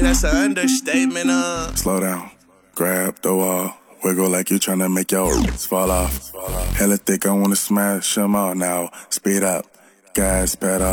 that's an understatement, Slow down, grab the wall, wiggle like you tryna make your roots fall off. Hella thick, I wanna smash them all now. Speed up, gas pedal